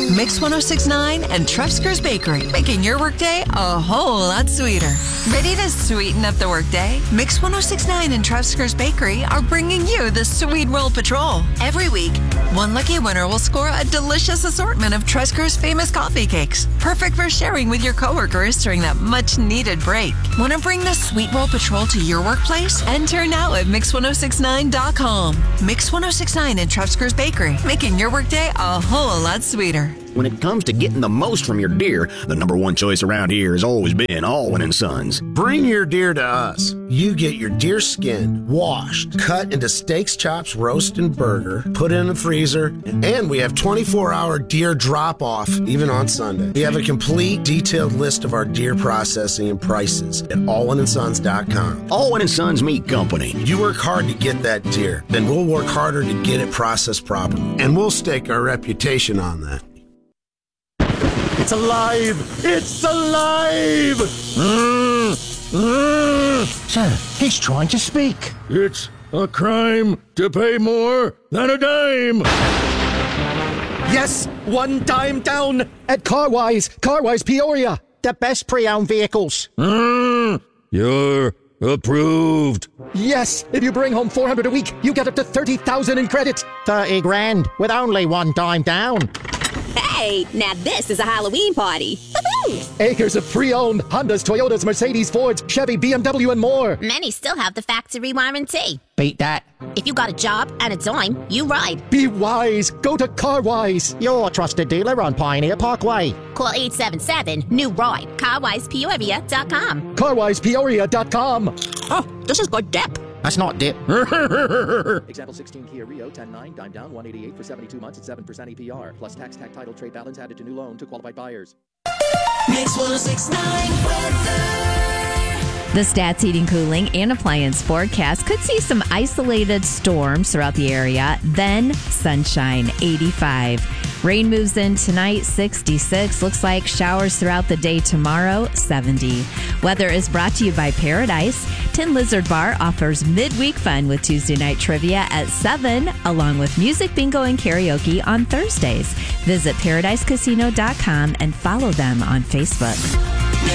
Mix 106.9 and Trefsker's Bakery, making your workday a whole lot sweeter. Ready to sweeten up the workday? Mix 106.9 and Trefsker's Bakery are bringing you the Sweet Roll Patrol. Every week, one lucky winner will score a delicious assortment of Trefsker's famous coffee cakes, perfect for sharing with your coworkers during that much-needed break. Want to bring the Sweet Roll Patrol to your workplace? Enter now at Mix1069.com. Mix 106.9 and Trefsker's Bakery, making your workday a whole lot sweeter. When it comes to getting the most from your deer, the number one choice around here has always been Alwyn & Sons. Bring your deer to us. You get your deer skin washed, cut into steaks, chops, roast, and burger, put in the freezer, and we have 24-hour deer drop-off, even on Sunday. We have a complete, detailed list of our deer processing and prices at alwynandsons.com. Alwyn & Sons Meat Company. You work hard to get that deer, then we'll work harder to get it processed properly, and we'll stake our reputation on that. It's alive! It's alive! Sir, he's trying to speak. It's a crime to pay more than a dime! Yes, one dime down at Carwise Peoria. The best pre-owned vehicles. You're approved. Yes, if you bring home $400 a week, you get up to $30,000 in credit. 30 grand with only one dime down. Hey, now this is a Halloween party. Acres of pre-owned Hondas, Toyotas, Mercedes, Fords, Chevy, BMW, and more. Many still have the factory warranty. Beat that. If you got a job and a dime, you ride. Be wise. Go to Carwise, your trusted dealer on Pioneer Parkway. Call 877-NEW-RIDE. CarwisePeoria.com. CarwisePeoria.com. Oh, this is good dip. That's not dip. Example 16 Kia Rio 10.9, dime down, 188 for 72 months at 7% APR. Plus tax, title, trade balance added to new loan to qualified buyers. Mix 106.9 weather. The Stats Heating, Cooling, and Appliance forecast could see some isolated storms throughout the area, then sunshine, 85. Rain moves in tonight, 66. Looks like showers throughout the day tomorrow, 70. Weather is brought to you by Paradise. Tin Lizard Bar offers midweek fun with Tuesday night trivia at 7, along with music, bingo, and karaoke on Thursdays. Visit ParadiseCasino.com and follow them on Facebook.